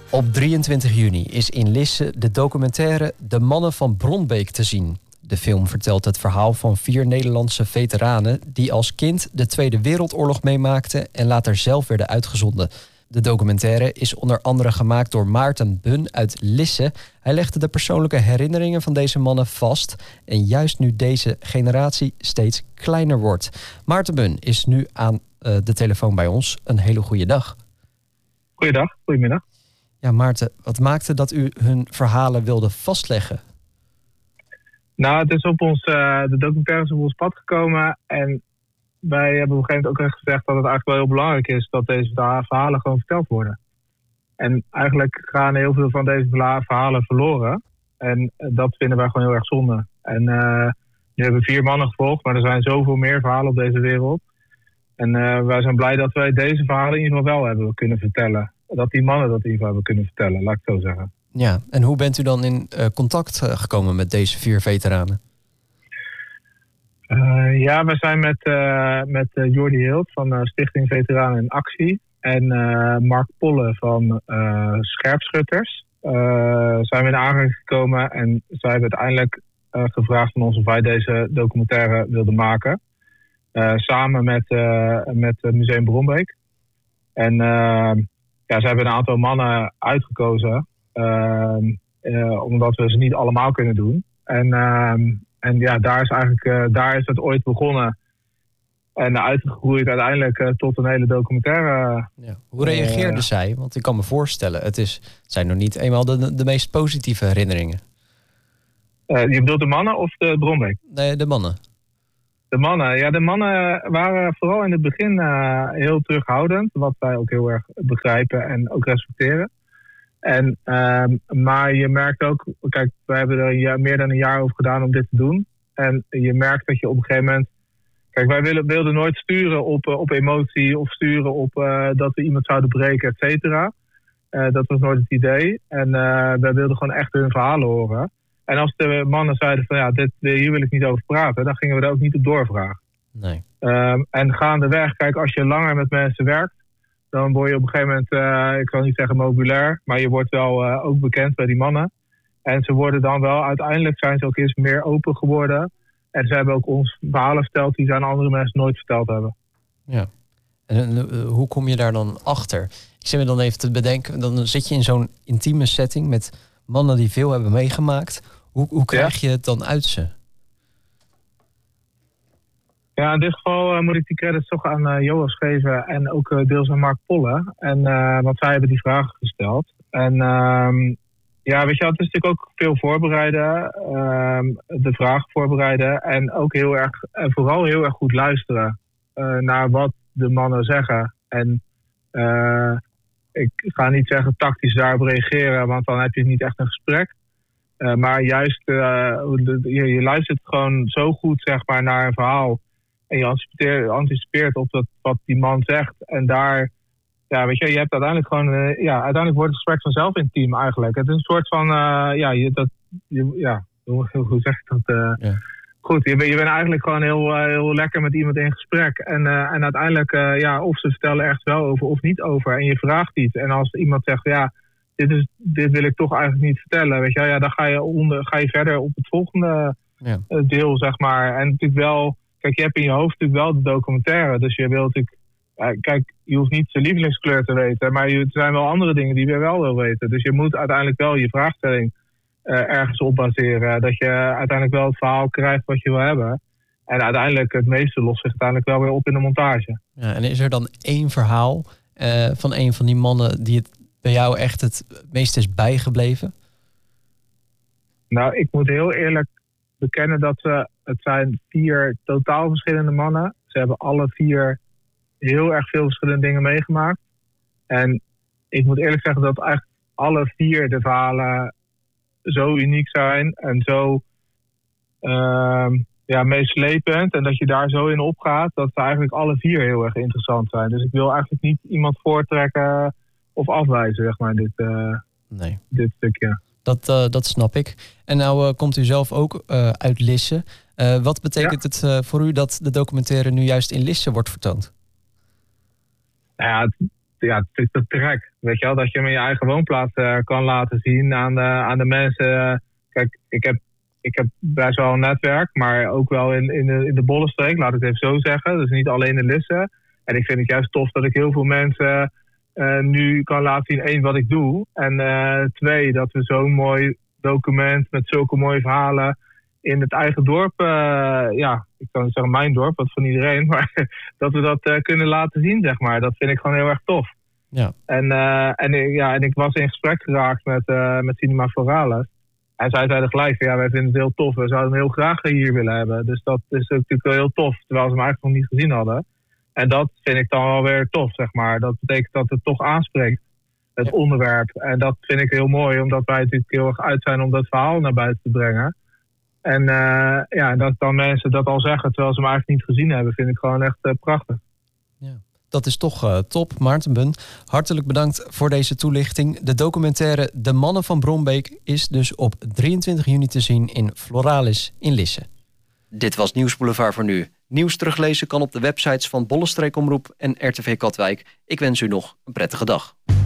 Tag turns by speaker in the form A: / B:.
A: Op 23 juni is in Lisse de documentaire De Mannen van Bronbeek te zien. De film vertelt het verhaal van 4 Nederlandse veteranen die als kind de Tweede Wereldoorlog meemaakten en later zelf werden uitgezonden. De documentaire is onder andere gemaakt door Maarten Bun uit Lisse. Hij legde de persoonlijke herinneringen van deze mannen vast. En juist nu deze generatie steeds kleiner wordt. Maarten Bun is nu aan de telefoon bij ons. Een hele goede dag.
B: Goeiedag, goedemiddag.
A: Ja, Maarten, wat maakte dat u hun verhalen wilde vastleggen?
B: Nou, het is de documentaire is op ons pad gekomen. En wij hebben op een gegeven moment ook echt gezegd dat het eigenlijk wel heel belangrijk is dat deze verhalen gewoon verteld worden. En eigenlijk gaan heel veel van deze verhalen verloren. En dat vinden wij gewoon heel erg zonde. En nu hebben we 4 mannen gevolgd, maar er zijn zoveel meer verhalen op deze wereld. En wij zijn blij dat wij deze verhalen in ieder geval wel hebben kunnen vertellen. Dat die mannen dat in ieder geval hebben kunnen vertellen, laat ik het zo zeggen.
A: Ja, en hoe bent u dan in contact gekomen met deze 4 veteranen?
B: We zijn met Jordi Hilt van Stichting Veteranen in Actie en Mark Polle van Scherpschutters zijn we in aanraking gekomen en zij hebben uiteindelijk gevraagd van ons of wij deze documentaire wilden maken. Samen met het Museum Bronbeek. En ze hebben een aantal mannen uitgekozen omdat we ze niet allemaal kunnen doen. En daar is het ooit begonnen. En uitgegroeid uiteindelijk tot een hele documentaire.
A: Ja. Hoe reageerden zij? Want ik kan me voorstellen, het zijn nog niet eenmaal de meest positieve herinneringen.
B: Je bedoelt de mannen of de Bronbeek?
A: Nee, de mannen.
B: De mannen waren vooral in het begin heel terughoudend. Wat wij ook heel erg begrijpen en ook respecteren. Maar je merkt ook, kijk, wij hebben er meer dan een jaar over gedaan om dit te doen. En je merkt dat je op een gegeven moment... Kijk, wij wilden nooit sturen op emotie of sturen op dat we iemand zouden breken, et cetera. Dat was nooit het idee. En wij wilden gewoon echt hun verhalen horen. En als de mannen zeiden van hier wil ik niet over praten, dan gingen we er ook niet op doorvragen.
A: Nee.
B: En gaandeweg, kijk, als je langer met mensen werkt, dan word je op een gegeven moment, ik zal niet zeggen mobulair, maar je wordt wel ook bekend bij die mannen. En ze worden dan wel, uiteindelijk zijn ze ook eens meer open geworden. En ze hebben ook ons verhalen verteld die ze aan andere mensen nooit verteld hebben.
A: Ja. En hoe kom je daar dan achter? Ik zit me dan even te bedenken, dan zit je in zo'n intieme setting met mannen die veel hebben meegemaakt. Hoe krijg je het dan uit ze?
B: Ja, in dit geval moet ik die credits toch aan Joas geven en ook deels aan Mark Polle. Want zij hebben die vragen gesteld. En weet je, het is natuurlijk ook veel voorbereiden, de vragen voorbereiden en ook vooral heel erg goed luisteren naar wat de mannen zeggen. En ik ga niet zeggen tactisch daarop reageren, want dan heb je niet echt een gesprek. Maar juist, je luistert gewoon zo goed zeg maar, naar een verhaal. En je anticipeert op wat die man zegt. En daar, weet je hebt uiteindelijk gewoon... uiteindelijk wordt het gesprek vanzelf intiem eigenlijk. Het is een soort van... hoe zeg ik dat? Goed, je bent eigenlijk gewoon heel lekker met iemand in gesprek. En uiteindelijk, of ze vertellen echt wel over of niet over. En je vraagt iets. En als iemand zegt, dit wil ik toch eigenlijk niet vertellen. Weet je, dan ga je verder op het volgende deel, zeg maar. En natuurlijk wel... Kijk, je hebt in je hoofd natuurlijk wel de documentaire. Dus je wilt natuurlijk... je hoeft niet zijn lievelingskleur te weten. Maar er zijn wel andere dingen die je wel wil weten. Dus je moet uiteindelijk wel je vraagstelling ergens op baseren. Dat je uiteindelijk wel het verhaal krijgt wat je wil hebben. En uiteindelijk het meeste lost zich uiteindelijk wel weer op in de montage.
A: Ja, en is er dan één verhaal van een van die mannen die het bij jou echt het meest is bijgebleven?
B: Nou, ik moet heel eerlijk bekennen dat het zijn 4 totaal verschillende mannen. Ze hebben alle 4 heel erg veel verschillende dingen meegemaakt. En ik moet eerlijk zeggen dat eigenlijk alle 4 de verhalen zo uniek zijn en zo meeslepend. En dat je daar zo in opgaat, dat ze eigenlijk alle 4 heel erg interessant zijn. Dus ik wil eigenlijk niet iemand voortrekken of afwijzen, zeg maar, dit stukje.
A: Dat snap ik. En nou komt u zelf ook uit Lisse. Wat betekent het voor u dat de documentaire nu juist in Lisse wordt vertoond?
B: Nou ja, het is te trek. Weet je wel, dat je hem in je eigen woonplaats kan laten zien aan de mensen. Kijk, ik heb best wel een netwerk, maar ook wel in de Bollenstreek, laat ik het even zo zeggen. Dus niet alleen in Lisse. En ik vind het juist tof dat ik heel veel mensen nu kan laten zien, 1, wat ik doe. En 2, dat we zo'n mooi document met zulke mooie verhalen in het eigen dorp, ik kan niet zeggen mijn dorp, wat van iedereen, maar dat we dat kunnen laten zien, zeg maar. Dat vind ik gewoon heel erg tof.
A: Ja.
B: En ik was in gesprek geraakt met Cinema Foralis. En zij zeiden gelijk, wij vinden het heel tof. We zouden hem heel graag hier willen hebben. Dus dat is natuurlijk wel heel tof, terwijl ze hem eigenlijk nog niet gezien hadden. En dat vind ik dan wel weer tof, zeg maar. Dat betekent dat het toch aanspreekt, het onderwerp. En dat vind ik heel mooi, omdat wij natuurlijk heel erg uit zijn om dat verhaal naar buiten te brengen. En dat dan mensen dat al zeggen, terwijl ze hem eigenlijk niet gezien hebben, vind ik gewoon echt prachtig.
A: Ja. Dat is toch top. Maarten Bun, hartelijk bedankt voor deze toelichting. De documentaire De Mannen van Bronbeek is dus op 23 juni te zien in Floralis in Lisse. Dit was Nieuwsboulevard voor nu. Nieuws teruglezen kan op de websites van Bollenstreek Omroep en RTV Katwijk. Ik wens u nog een prettige dag.